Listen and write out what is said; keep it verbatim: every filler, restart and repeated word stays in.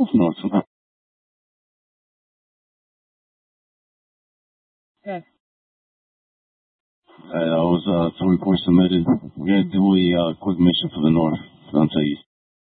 North. Uh, Okay. I was uh, three points submitted. We're gonna do a uh, quick mission for the North. I'll tell you.